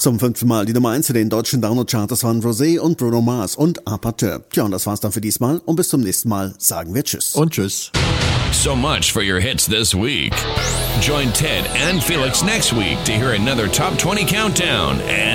Zum 5. Mal die Nummer 1 in den deutschen Download-Charts waren Rosé und Bruno Mars und Apateur. Tja, und das war's dann für diesmal. Und bis zum nächsten Mal sagen wir Tschüss. Und Tschüss. So much for your hits this week. Join Ted and Felix next week to hear another Top 20 Countdown and